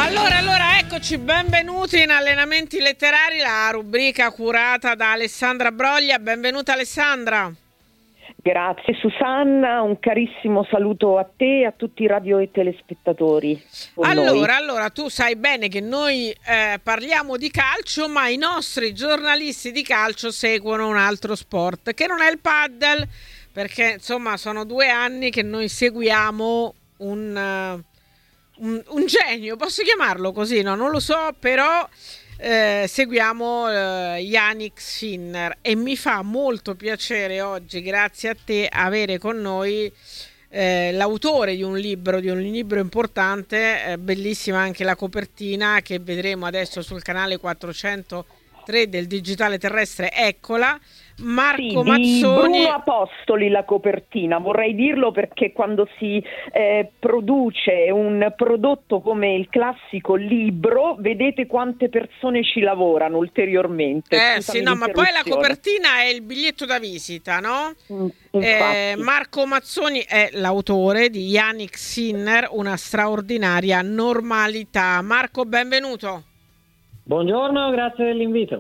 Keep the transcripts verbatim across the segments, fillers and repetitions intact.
Allora, allora, eccoci, benvenuti in Allenamenti Letterari, la rubrica curata da Alessandra Broglia. Benvenuta Alessandra. Grazie Susanna, un carissimo saluto a te e a tutti i radio e telespettatori. Allora, noi. allora, tu sai bene che noi eh, parliamo di calcio, ma i nostri giornalisti di calcio seguono un altro sport, che non è il paddle, perché insomma sono due anni che noi seguiamo un... Uh, Un, un genio, posso chiamarlo così? No, non lo so, però eh, seguiamo eh, Jannik Sinner e mi fa molto piacere oggi, grazie a te, avere con noi eh, l'autore di un libro, di un libro importante, eh, bellissima anche la copertina che vedremo adesso sul canale quattrocentotre del Digitale Terrestre, eccola. Marco sì, Mazzoni. Bruno Apostoli la copertina, vorrei dirlo perché quando si eh, produce un prodotto come il classico libro, vedete quante persone ci lavorano ulteriormente. Eh sì, no, ma poi la copertina è il biglietto da visita, no? Mm, eh, Marco Mazzoni è l'autore di Jannik Sinner, una straordinaria normalità. Marco, benvenuto. Buongiorno, grazie dell'invito.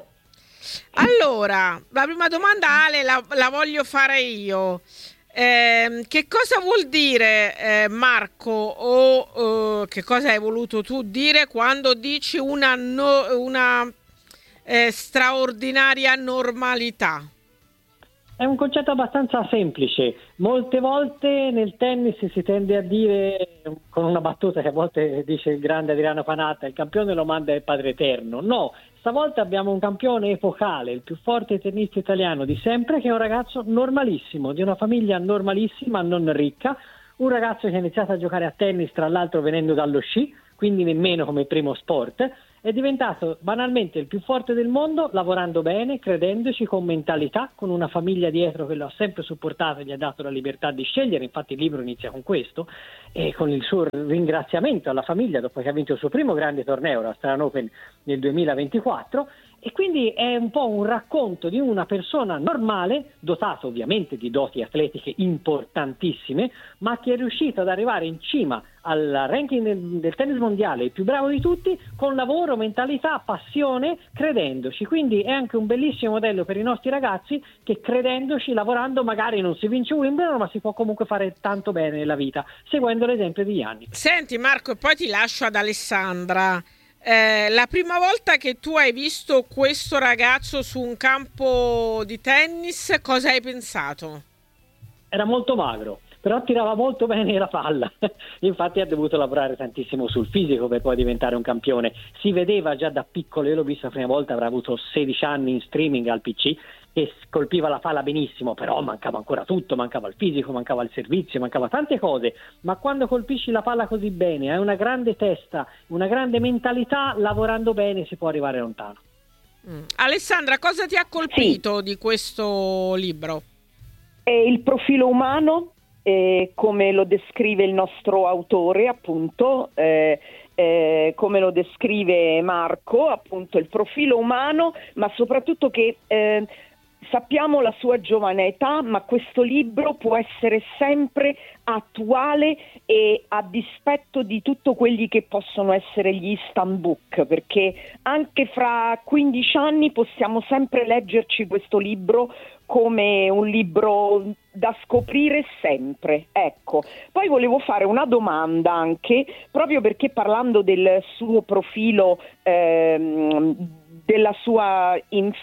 Allora, la prima domanda, Ale, la, la voglio fare io. Eh, che cosa vuol dire, eh, Marco, o uh, che cosa hai voluto tu dire quando dici una, no, una eh, straordinaria normalità? È un concetto abbastanza semplice. Molte volte nel tennis si tende a dire, con una battuta che a volte dice il grande Adriano Panatta, il campione lo manda il padre eterno. No, stavolta abbiamo un campione epocale, il più forte tennista italiano di sempre, che è un ragazzo normalissimo, di una famiglia normalissima, non ricca, un ragazzo che ha iniziato a giocare a tennis, tra l'altro venendo dallo sci, quindi nemmeno come primo sport. È diventato banalmente il più forte del mondo, lavorando bene, credendoci, con mentalità, con una famiglia dietro che lo ha sempre supportato e gli ha dato la libertà di scegliere. Infatti il libro inizia con questo, e con il suo ringraziamento alla famiglia dopo che ha vinto il suo primo grande torneo, la Australian Open nel duemilaventiquattro. E quindi è un po' un racconto di una persona normale, dotata ovviamente di doti atletiche importantissime, ma che è riuscito ad arrivare in cima al ranking del, del tennis mondiale, il più bravo di tutti, con lavoro, mentalità, passione, credendoci. Quindi è anche un bellissimo modello per i nostri ragazzi che, credendoci, lavorando, magari non si vince Wimbledon, ma si può comunque fare tanto bene nella vita, seguendo l'esempio di Jannik. Senti Marco, e poi ti lascio ad Alessandra. Eh, la prima volta che tu hai visto questo ragazzo su un campo di tennis, cosa hai pensato? Era molto magro, però tirava molto bene la palla. Infatti ha dovuto lavorare tantissimo sul fisico per poi diventare un campione. Si vedeva già da piccolo, io l'ho visto la prima volta, avrà avuto sedici anni in streaming al P C, che colpiva la palla benissimo, però mancava ancora tutto, mancava il fisico, mancava il servizio, mancava tante cose. Ma quando colpisci la palla così bene, hai una grande testa, una grande mentalità, lavorando bene si può arrivare lontano. Mm. Alessandra, cosa ti ha colpito sì. di questo libro? È il profilo umano, eh, come lo descrive il nostro autore, appunto, eh, eh, come lo descrive Marco, appunto il profilo umano, ma soprattutto che eh, sappiamo la sua giovane età, ma questo libro può essere sempre attuale e a dispetto di tutto quelli che possono essere gli instant book, perché anche fra quindici anni possiamo sempre leggerci questo libro come un libro da scoprire sempre. Ecco, poi volevo fare una domanda anche, proprio perché parlando del suo profilo, ehm, della sua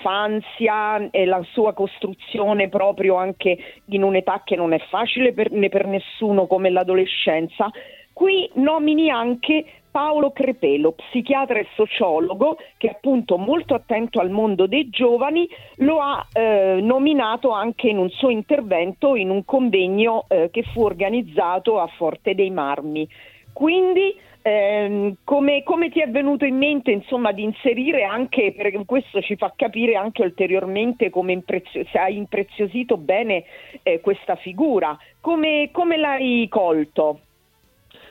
infanzia e la sua costruzione proprio anche in un'età che non è facile per, né per nessuno come l'adolescenza, qui nomini anche Paolo Crepelo, psichiatra e sociologo, che appunto molto attento al mondo dei giovani, lo ha eh, nominato anche in un suo intervento in un convegno eh, che fu organizzato a Forte dei Marmi. Quindi ehm, come, come ti è venuto in mente insomma di inserire anche, perché questo ci fa capire anche ulteriormente come imprezio- se hai impreziosito bene eh, questa figura, come, come l'hai colto?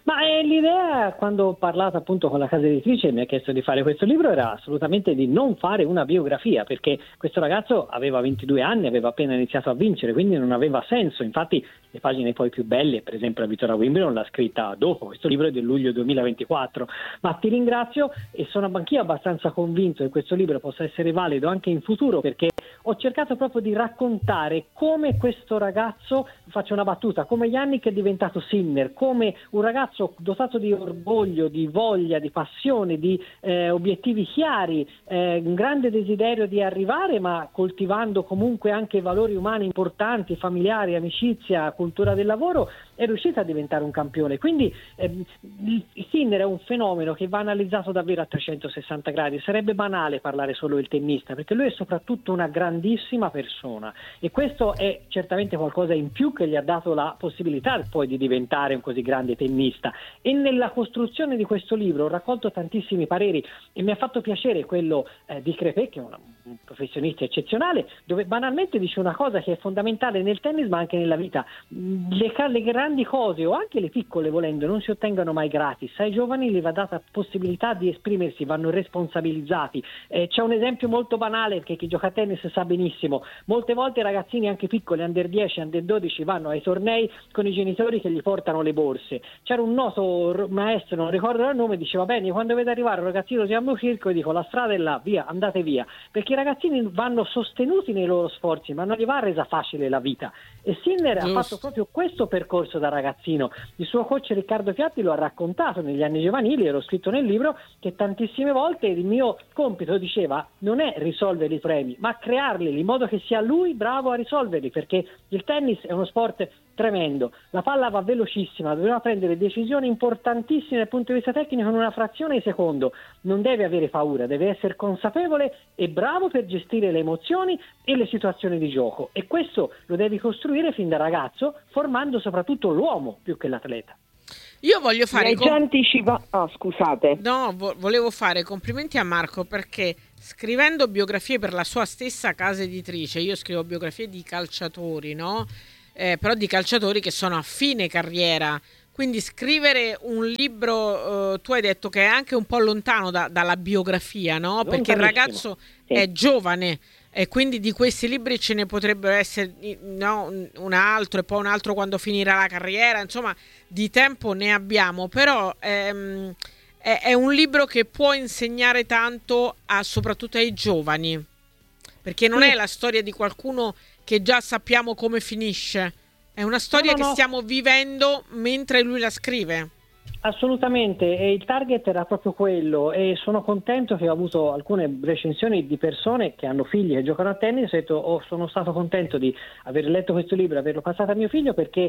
Ma eh, l'idea, quando ho parlato appunto con la casa editrice e mi ha chiesto di fare questo libro, era assolutamente di non fare una biografia, perché questo ragazzo aveva ventidue anni, aveva appena iniziato a vincere, quindi non aveva senso. Infatti le pagine poi più belle, per esempio la vittoria a Wimbledon, l'ha scritta dopo. Questo libro è del luglio duemilaventiquattro. Ma ti ringrazio e sono anch'io abbastanza convinto che questo libro possa essere valido anche in futuro, perché ho cercato proprio di raccontare come questo ragazzo, faccio una battuta, come Jannik è diventato Sinner, come un ragazzo dotato di orgoglio, di voglia, di passione, di eh, obiettivi chiari, eh, un grande desiderio di arrivare, ma coltivando comunque anche valori umani importanti, familiari, amicizia, cultura del lavoro, è riuscito a diventare un campione. Quindi eh, il Sinner è un fenomeno che va analizzato davvero a trecentosessanta gradi. Sarebbe banale parlare solo del tennista, perché lui è soprattutto una grandissima persona, e questo è certamente qualcosa in più che gli ha dato la possibilità poi di diventare un così grande tennista. E nella costruzione di questo libro ho raccolto tantissimi pareri e mi ha fatto piacere quello eh, di Crepè, che è una, un professionista eccezionale, dove banalmente dice una cosa che è fondamentale nel tennis ma anche nella vita: le, le grandi cose o anche le piccole, volendo, non si ottengono mai gratis. Ai giovani gli va data possibilità di esprimersi, vanno responsabilizzati. Eh, c'è un esempio molto banale che chi gioca a tennis sa benissimo: molte volte i ragazzini anche piccoli, under dieci, under dodici, vanno ai tornei con i genitori che gli portano le borse. C'era un noto maestro, non ricordo il nome, diceva: bene, quando vedo arrivare un ragazzino Siamo Circo, e dico la strada è là, via, andate via, perché i ragazzini vanno sostenuti nei loro sforzi, ma non gli va resa facile la vita. E Sinner Giusto. ha fatto proprio questo percorso da ragazzino. Il suo coach Riccardo Fiatti lo ha raccontato negli anni giovanili, e l'ho scritto nel libro, che tantissime volte il mio compito, diceva, non è risolvere i premi, ma crearli in modo che sia lui bravo a risolverli, perché il tennis è uno sport tremendo, la palla va velocissima, dobbiamo prendere decisioni importantissime dal punto di vista tecnico in una frazione di secondo. Non deve avere paura, deve essere consapevole e bravo per gestire le emozioni e le situazioni di gioco, e questo lo devi costruire fin da ragazzo, formando soprattutto l'uomo più che l'atleta. Io voglio fare com- già anticipa- oh, scusate. No, vo- volevo fare complimenti a Marco, perché scrivendo biografie per la sua stessa casa editrice, io scrivo biografie di calciatori, no? Eh, però di calciatori che sono a fine carriera, quindi scrivere un libro, eh, tu hai detto che è anche un po' lontano da, dalla biografia, no? Perché il ragazzo sì. è giovane, e quindi di questi libri ce ne potrebbero essere, no, un altro e poi un altro quando finirà la carriera, insomma di tempo ne abbiamo, però ehm, è, è un libro che può insegnare tanto a, soprattutto ai giovani, perché non sì. è la storia di qualcuno che già sappiamo come finisce, è una storia no, no, che no. stiamo vivendo mentre lui la scrive. Assolutamente, e il target era proprio quello, e sono contento che ho avuto alcune recensioni di persone che hanno figli che giocano a tennis e ho detto: oh, sono stato contento di aver letto questo libro e averlo passato a mio figlio, perché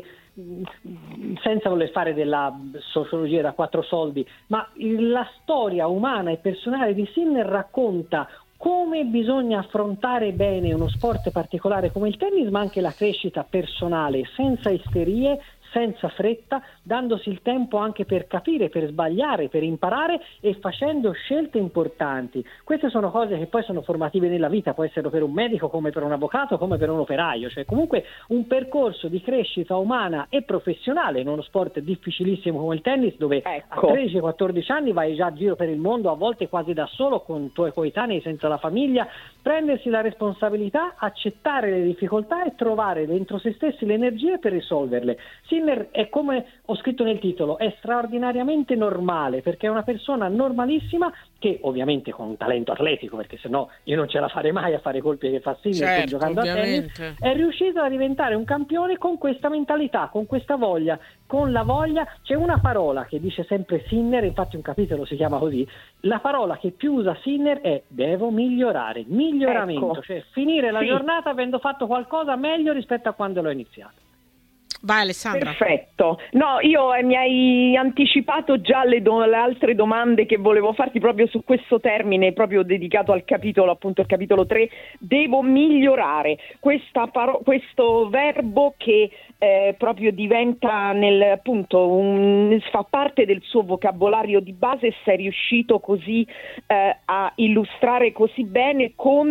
senza voler fare della sociologia da quattro soldi, ma la storia umana e personale di Sinner racconta come bisogna affrontare bene uno sport particolare come il tennis, ma anche la crescita personale, senza isterie, senza fretta, dandosi il tempo anche per capire, per sbagliare, per imparare e facendo scelte importanti. Queste sono cose che poi sono formative nella vita, può essere per un medico come per un avvocato, come per un operaio, cioè comunque un percorso di crescita umana e professionale in uno sport difficilissimo come il tennis, dove ecco. a tredici quattordici anni vai già a giro per il mondo, a volte quasi da solo, con tuoi coetanei, senza la famiglia, prendersi la responsabilità, accettare le difficoltà e trovare dentro se stessi le energie per risolverle. Sinner è, come ho scritto nel titolo, è straordinariamente normale, perché è una persona normalissima che ovviamente con un talento atletico, perché sennò io non ce la farei mai a fare i colpi che fa Sinner certo, giocando ovviamente. a tennis, è riuscito a diventare un campione con questa mentalità, con questa voglia, con la voglia. C'è una parola che dice sempre Sinner, infatti un capitolo si chiama così, la parola che più usa Sinner è devo migliorare, miglioramento, ecco. cioè finire la sì. giornata avendo fatto qualcosa meglio rispetto a quando l'ho iniziato. Vai Alessandra. Perfetto. No, io eh, mi hai anticipato già le, do- le altre domande che volevo farti proprio su questo termine, proprio dedicato al capitolo, appunto il capitolo tre, devo migliorare. Questa paro- questo verbo che eh, proprio diventa nel appunto un, fa parte del suo vocabolario di base, e sei riuscito così eh, a illustrare così bene come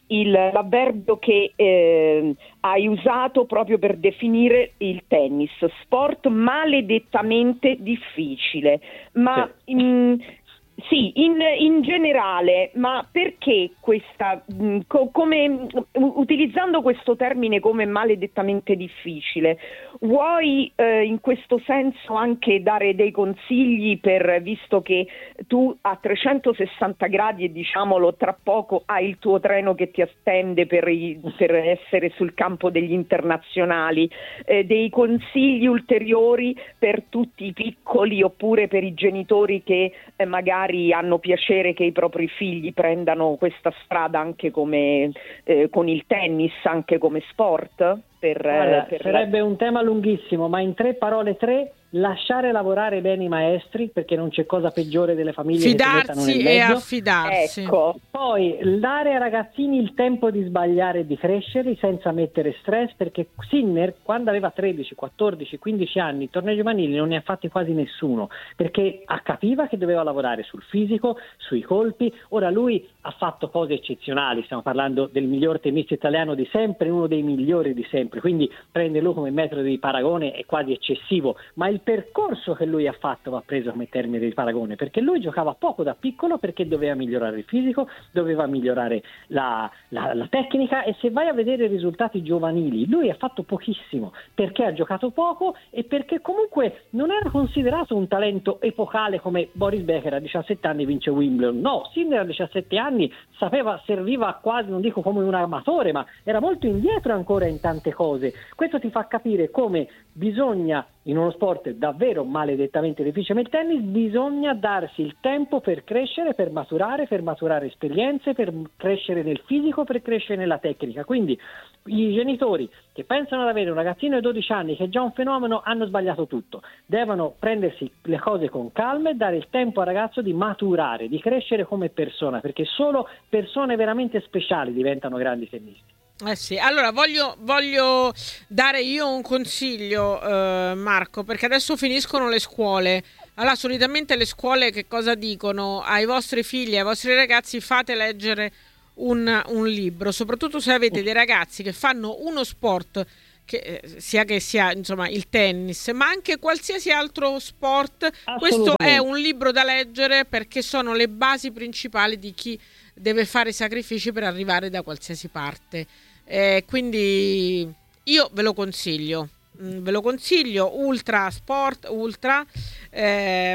il, l'avverbio che eh, hai usato proprio per definire il tennis, sport maledettamente difficile, ma sì. in, Sì, in, in generale, ma perché questa, mh, co- come, mh, utilizzando questo termine come maledettamente difficile, vuoi eh, in questo senso anche dare dei consigli per, visto che tu a trecentosessanta gradi e diciamolo tra poco hai il tuo treno che ti attende per, i, per essere sul campo degli internazionali, eh, dei consigli ulteriori per tutti i piccoli oppure per i genitori che eh, magari hanno piacere che i propri figli prendano questa strada anche come eh, con il tennis, anche come sport? Per, Guarda, per sarebbe la... un tema lunghissimo, ma in tre parole tre: lasciare lavorare bene i maestri, perché non c'è cosa peggiore delle famiglie fidarsi che si mettano nel e mezzo. affidarsi. Ecco. Poi dare ai ragazzini il tempo di sbagliare e di crescere senza mettere stress, perché Sinner quando aveva tredici, quattordici, quindici anni tornei giovanili non ne ha fatti quasi nessuno, perché capiva che doveva lavorare sul fisico, sui colpi. Ora lui ha fatto cose eccezionali, stiamo parlando del miglior tennista italiano di sempre, uno dei migliori di sempre, quindi prenderlo come metodo di paragone è quasi eccessivo, ma il percorso che lui ha fatto va preso come termine di paragone, perché lui giocava poco da piccolo perché doveva migliorare il fisico, doveva migliorare la, la, la tecnica, e se vai a vedere i risultati giovanili lui ha fatto pochissimo perché ha giocato poco e perché comunque non era considerato un talento epocale come Boris Becker a diciassette anni vince Wimbledon. No, Sinner a diciassette anni sapeva, serviva quasi, non dico come un amatore, ma era molto indietro ancora in tante cose. Questo ti fa capire come bisogna, in uno sport davvero maledettamente difficile come il tennis, bisogna darsi il tempo per crescere, per maturare, per maturare esperienze, per crescere nel fisico, per crescere nella tecnica. Quindi i genitori che pensano ad avere un ragazzino di dodici anni che è già un fenomeno hanno sbagliato tutto. Devono prendersi le cose con calma e dare il tempo al ragazzo di maturare, di crescere come persona, perché solo persone veramente speciali diventano grandi tennisti. Eh sì, allora voglio, voglio dare io un consiglio, eh, Marco, perché adesso finiscono le scuole. Allora, solitamente le scuole che cosa dicono ai vostri figli, ai vostri ragazzi? Fate leggere un, un libro, soprattutto se avete dei ragazzi che fanno uno sport, che sia che sia insomma il tennis, ma anche qualsiasi altro sport. Questo è un libro da leggere, perché sono le basi principali di chi deve fare sacrifici per arrivare da qualsiasi parte. Eh, quindi io ve lo consiglio, mm, ve lo consiglio. Ultra Sport, Ultra, eh,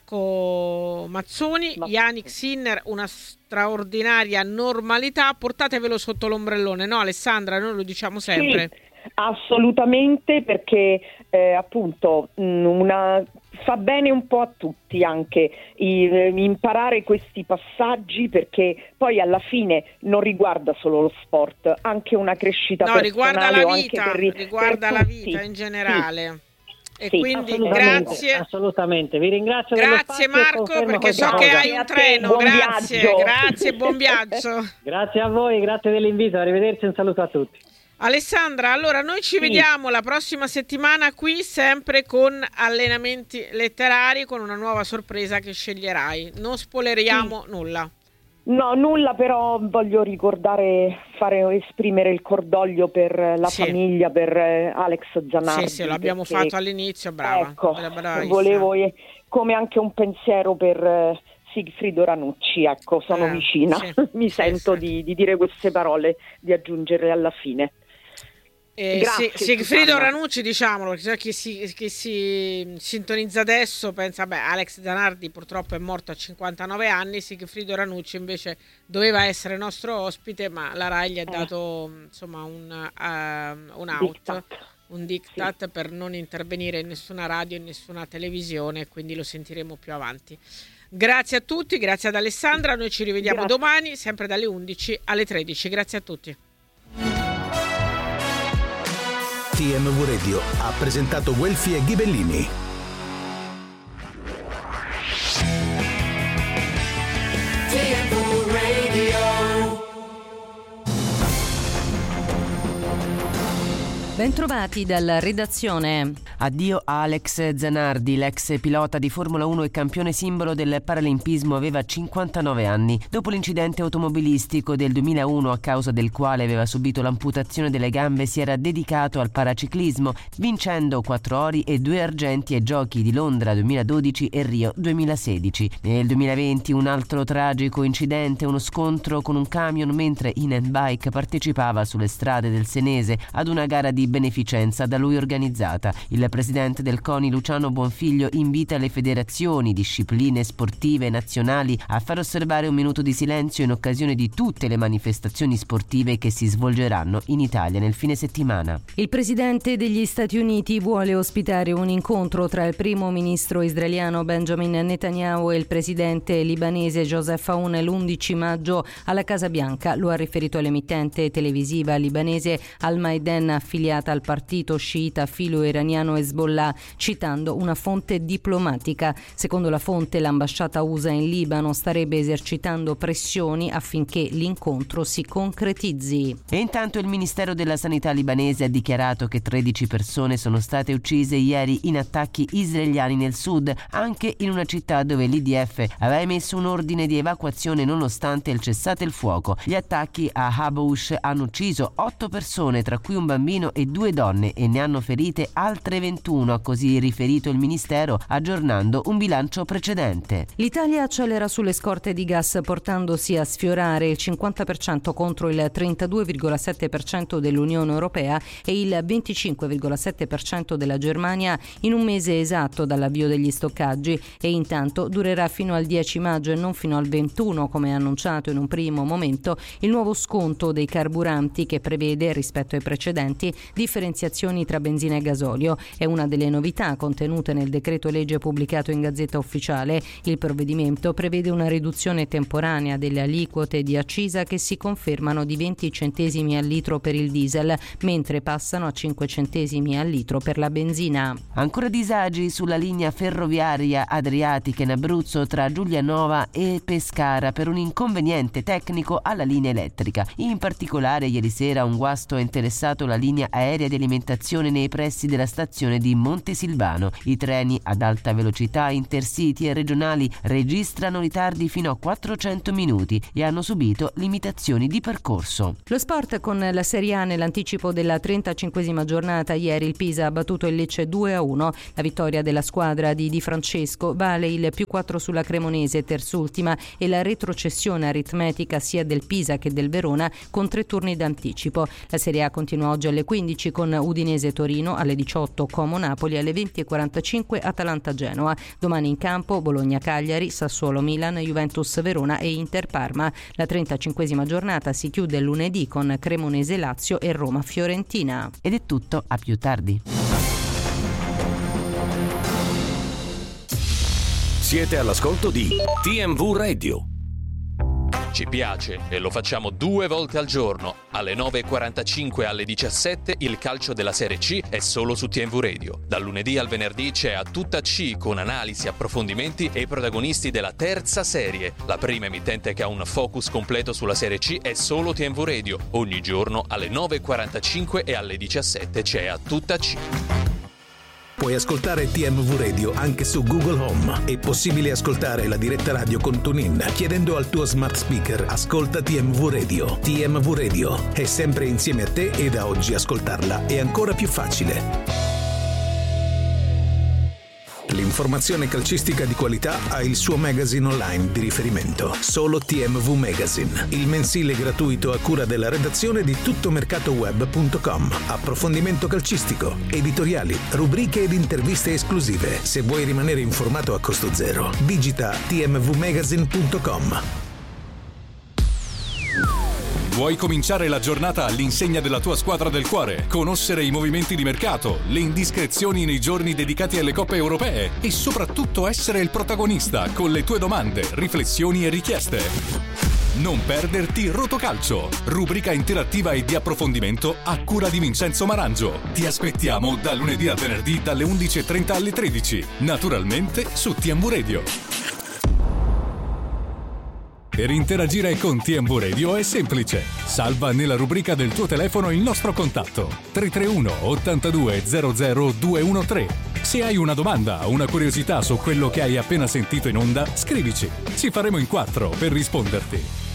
Marco Mazzoni, Ma... Jannik Sinner, una straordinaria normalità. Portatevelo sotto l'ombrellone, no Alessandra? Noi lo diciamo sempre. Sì. Assolutamente, perché eh, appunto una, fa bene un po' a tutti anche i, imparare questi passaggi, perché poi alla fine non riguarda solo lo sport, anche una crescita no, personale, riguarda la o vita, anche per, riguarda per la tutti. vita in generale. Sì. E sì, quindi assolutamente, grazie, assolutamente, vi ringrazio. Grazie Marco, perché so che cosa. hai un treno. Buon grazie, viaggio. grazie, buon viaggio. Grazie a voi, grazie dell'invito, arrivederci, un saluto a tutti. Alessandra, allora noi ci sì. vediamo la prossima settimana qui, sempre con allenamenti letterari, con una nuova sorpresa che sceglierai. Non spoileriamo sì. nulla. No, nulla, però voglio ricordare, fare esprimere il cordoglio per la sì. famiglia, per Alex Zanardi. Sì, sì, l'abbiamo perché, fatto all'inizio, brava. Ecco, volevo, come anche un pensiero per Sigfrido Ranucci, ecco, sono eh, vicina, sì, mi sì, sento sì. Di, di dire queste parole, di aggiungerle alla fine. Eh, Grazie, sì, Sigfrido Susanna. Ranucci, diciamolo, chi si, chi si sintonizza adesso pensa, beh, Alex Zanardi purtroppo è morto a cinquantanove anni, Sigfrido Ranucci invece doveva essere nostro ospite, ma la Rai gli ha dato eh. insomma un, uh, un out, diktat. un diktat sì. per non intervenire in nessuna radio, in nessuna televisione, quindi lo sentiremo più avanti. Grazie a tutti, grazie ad Alessandra, noi ci rivediamo grazie. domani, sempre dalle undici alle tredici, grazie a tutti. T M V Radio ha presentato Guelfi e Ghibellini. T M V Radio. Bentrovati dalla redazione. Addio a Alex Zanardi, l'ex pilota di Formula uno e campione simbolo del paralimpismo, aveva cinquantanove anni. Dopo l'incidente automobilistico del duemilauno, a causa del quale aveva subito l'amputazione delle gambe, si era dedicato al paraciclismo, vincendo quattro ori e due argenti ai Giochi di Londra duemiladodici e Rio duemilasedici. Nel duemilaventi un altro tragico incidente, uno scontro con un camion mentre in handbike partecipava sulle strade del Senese ad una gara di beneficenza da lui organizzata. Il presidente del CONI Luciano Bonfiglio invita le federazioni, discipline sportive nazionali a far osservare un minuto di silenzio in occasione di tutte le manifestazioni sportive che si svolgeranno in Italia nel fine settimana. Il presidente degli Stati Uniti vuole ospitare un incontro tra il primo ministro israeliano Benjamin Netanyahu e il presidente libanese Joseph Aoun l'undici maggio alla Casa Bianca. Lo ha riferito all'emittente televisiva libanese Al Maydan, affiliata al partito sciita filo-iraniano Hezbollah, citando una fonte diplomatica. Secondo la fonte, l'ambasciata U S A in Libano starebbe esercitando pressioni affinché l'incontro si concretizzi. E intanto il Ministero della Sanità libanese ha dichiarato che tredici persone sono state uccise ieri in attacchi israeliani nel sud, anche in una città dove l'I D F aveva emesso un ordine di evacuazione nonostante il cessate il fuoco. Gli attacchi a Haboush hanno ucciso otto persone, tra cui un bambino e due donne, e ne hanno ferite altre ventuno, ha così riferito il Ministero, aggiornando un bilancio precedente. L'Italia accelera sulle scorte di gas, portandosi a sfiorare il cinquanta per cento contro il trentadue virgola sette per cento dell'Unione Europea e il venticinque virgola sette per cento della Germania in un mese esatto dall'avvio degli stoccaggi, e intanto durerà fino al dieci maggio e non fino al ventuno, come annunciato in un primo momento, il nuovo sconto dei carburanti, che prevede, rispetto ai precedenti, differenziazioni tra benzina e gasolio. È una delle novità contenute nel decreto legge pubblicato in Gazzetta Ufficiale. Il provvedimento prevede una riduzione temporanea delle aliquote di accisa, che si confermano di venti centesimi al litro per il diesel, mentre passano a cinque centesimi al litro per la benzina. Ancora disagi sulla linea ferroviaria adriatica in Abruzzo tra Giulianova e Pescara per un inconveniente tecnico alla linea elettrica. In particolare ieri sera un guasto ha interessato la linea aerea di alimentazione nei pressi della stazione di Montesilvano. I treni ad alta velocità, intercity e regionali registrano ritardi fino a quattrocento minuti e hanno subito limitazioni di percorso. Lo sport con la Serie A. Nell'anticipo della trentacinquesima giornata ieri il Pisa ha battuto il Lecce due a uno. La vittoria della squadra di Di Francesco vale il più quattro sulla Cremonese, terzultima, e la retrocessione aritmetica sia del Pisa che del Verona con tre turni d'anticipo. La Serie A continua oggi alle quindici con Udinese Torino, alle diciotto Como Napoli, alle venti e quarantacinque Atalanta Genoa. Domani in campo Bologna Cagliari, Sassuolo Milan, Juventus Verona e Inter Parma. La trentacinquesima giornata si chiude lunedì con Cremonese Lazio e Roma Fiorentina. Ed è tutto, a più tardi. Siete all'ascolto di T M V Radio. Ci piace e lo facciamo due volte al giorno. Alle nove e quarantacinque e alle diciassette il calcio della Serie C è solo su T M V Radio. Dal lunedì al venerdì c'è A Tutta C con analisi, approfondimenti e i protagonisti della terza serie. La prima emittente che ha un focus completo sulla Serie C è solo T M V Radio. Ogni giorno alle nove e quarantacinque e alle diciassette c'è A Tutta C. Puoi ascoltare T M V Radio anche su Google Home. È possibile ascoltare la diretta radio con TuneIn chiedendo al tuo smart speaker "Ascolta T M V Radio". T M V Radio è sempre insieme a te e da oggi ascoltarla è ancora più facile. L'informazione calcistica di qualità ha il suo magazine online di riferimento, solo T M V Magazine, il mensile gratuito a cura della redazione di tuttomercatoweb punto com. Approfondimento calcistico, editoriali, rubriche ed interviste esclusive. Se vuoi rimanere informato a costo zero, digita t m v magazine punto com. Vuoi cominciare la giornata all'insegna della tua squadra del cuore? Conoscere i movimenti di mercato, le indiscrezioni nei giorni dedicati alle coppe europee e soprattutto essere il protagonista con le tue domande, riflessioni e richieste? Non perderti Rotocalcio, rubrica interattiva e di approfondimento a cura di Vincenzo Marangio. Ti aspettiamo da lunedì a venerdì dalle undici e trenta alle tredici, naturalmente su T M V Radio. Per interagire con T M V Radio è semplice. Salva nella rubrica del tuo telefono il nostro contatto tre tre uno ottantadue zero zero due uno tre. Se hai una domanda o una curiosità su quello che hai appena sentito in onda, scrivici. Ci faremo in quattro per risponderti.